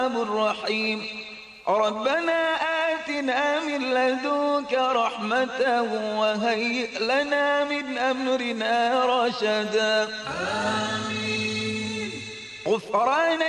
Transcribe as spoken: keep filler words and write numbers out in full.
الرحيم ربنا آتنا من لدنك رحمة وهيئ لنا من أمرنا رشدا. آمين. غفرانك